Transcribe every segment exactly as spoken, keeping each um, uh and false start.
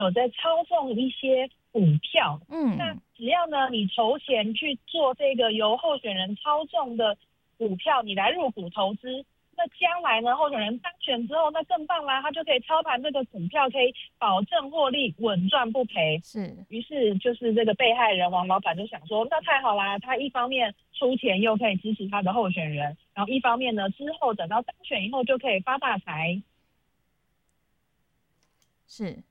有在操纵一些股票。嗯，那只要呢你筹钱去做这个由候选人操纵的股票，你来入股投资，那将来呢候选人当选之后，那更棒啦，他就可以操盘这个股票，可以保证获利，稳赚不赔。是，于是就是这个被害人王老板就想说，那太好啦，他一方面出钱又可以支持他的候选人，然后一方面呢之后等到当选以后就可以发大财。是，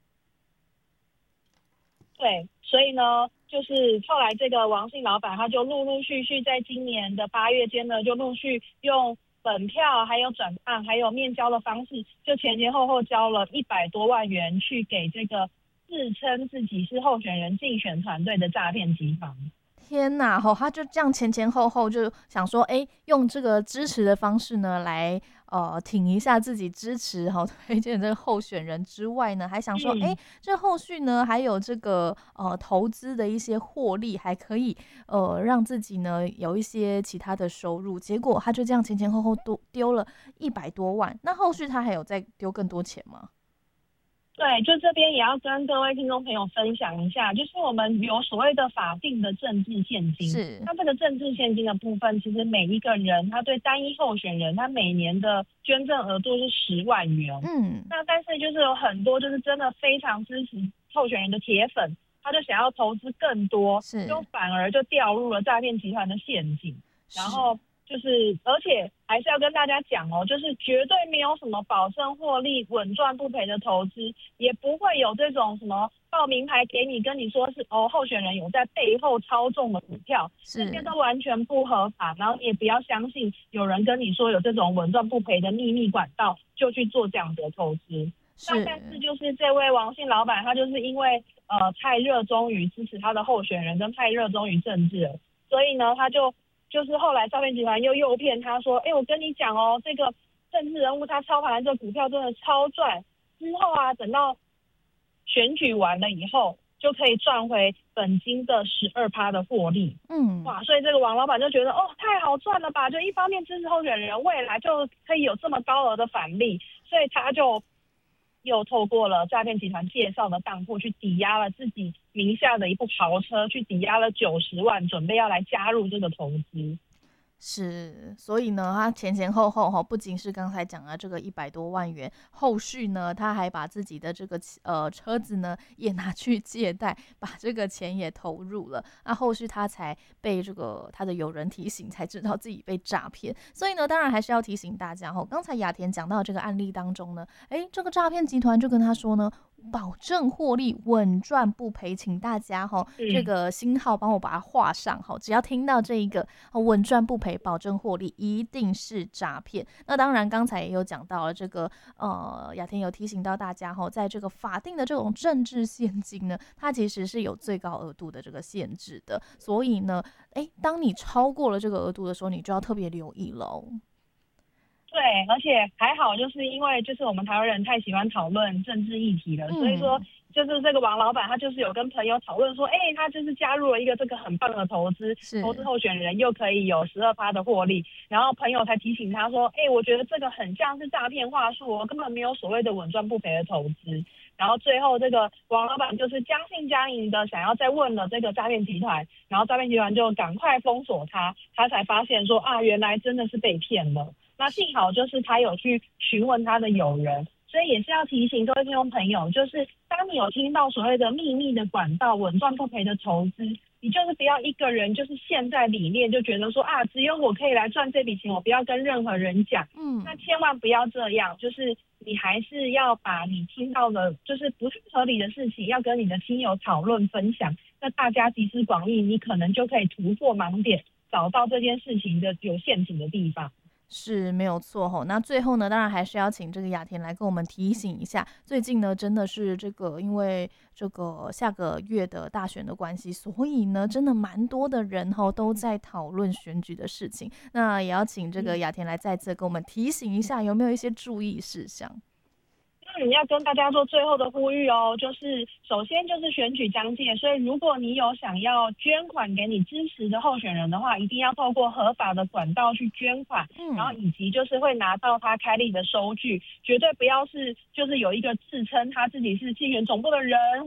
对，所以呢，就是后来这个王姓老板，他就陆陆续续在今年的八月间呢，就陆续用本票、还有转账、还有面交的方式，就前前后后交了一百多万元去给这个自称自己是候选人竞选团队的诈骗集团。天哪，吼，他就这样前前后后就想说，哎，用这个支持的方式呢，来呃挺一下自己支持哈推荐这个候选人之外呢，还想说，哎、嗯，这后续呢还有这个呃投资的一些获利，还可以呃让自己呢有一些其他的收入。结果他就这样前前后后都丢了一百多万，那后续他还有再丢更多钱吗？对，就这边也要跟各位听众朋友分享一下，就是我们有所谓的法定的政治现金。是。那这个政治现金的部分，其实每一个人他对单一候选人，他每年的捐赠额度是十万元。嗯。那但是就是有很多就是真的非常支持候选人的铁粉，他就想要投资更多，是，就反而就掉入了诈骗集团的陷阱。然后。就是，而且还是要跟大家讲哦，就是绝对没有什么保证获利、稳赚不赔的投资，也不会有这种什么报名牌给你，跟你说是哦，候选人有在背后操纵的股票，这些都完全不合法。然后你也不要相信有人跟你说有这种稳赚不赔的秘密管道，就去做这样的投资。那但是就是这位王姓老板，他就是因为呃太热衷于支持他的候选人，跟太热衷于政治了，所以呢，他就。就是后来诈骗集团又诱骗他说，哎，我跟你讲哦，这个政治人物他操盘这个股票真的超赚，之后啊，等到选举完了以后，就可以赚回本金的十二趴的获利。嗯，哇，所以这个王老板就觉得，哦，太好赚了吧！就一方面支持候选人，未来就可以有这么高额的返利，所以他就。又透过了诈骗集团介绍的当铺去抵押了自己名下的一部豪车，去抵押了九十万，准备要来加入这个投资。是，所以呢，他前前后后哈，不仅是刚才讲的这个一百多万元，后续呢，他还把自己的这个呃车子呢也拿去借贷，把这个钱也投入了。那后续他才被这个他的友人提醒，才知道自己被诈骗。所以呢，当然还是要提醒大家哈，刚才雅田讲到这个案例当中呢，哎，这个诈骗集团就跟他说呢。保证获利，稳赚不赔，请大家哈、嗯、这个星号帮我把它画上哈。只要听到这一个稳赚不赔、保证获利，一定是诈骗。那当然，刚才也有讲到了这个呃，雅田有提醒到大家哈，在这个法定的这种政治现金呢，它其实是有最高额度的这个限制的。所以呢，哎，当你超过了这个额度的时候，你就要特别留意喽。对，而且还好，就是因为就是我们台湾人太喜欢讨论政治议题了，嗯、所以说就是这个王老板他就是有跟朋友讨论说，哎，他就是加入了一个这个很棒的投资，投资候选人又可以有十二趴的获利，然后朋友才提醒他说，哎，我觉得这个很像是诈骗话术哦，根本没有所谓的稳赚不赔的投资。然后最后这个王老板就是将信将疑的想要再问了这个诈骗集团，然后诈骗集团就赶快封锁他，他才发现说啊，原来真的是被骗了。那幸好就是他有去询问他的友人，所以也是要提醒各位听众朋友，就是当你有听到所谓的秘密的管道、稳赚不赔的投资，你就是不要一个人就是陷在里面，就觉得说啊，只有我可以来赚这笔钱，我不要跟任何人讲。嗯，那千万不要这样，就是你还是要把你听到的，就是不是合理的事情，要跟你的亲友讨论分享。那大家集思广益，你可能就可以突破盲点，找到这件事情的有陷阱的地方。是没有错吼，那最后呢，当然还是要请这个雅田来跟我们提醒一下，最近呢真的是这个因为这个下个月的大选的关系，所以呢真的蛮多的人吼都在讨论选举的事情，那也要请这个雅田来再次跟我们提醒一下，有没有一些注意事项？嗯，要跟大家做最后的呼吁哦，就是首先就是选举将届，所以如果你有想要捐款给你支持的候选人的话，一定要透过合法的管道去捐款，嗯，然后以及就是会拿到他开立的收据，绝对不要是就是有一个自称他自己是竞选总部的人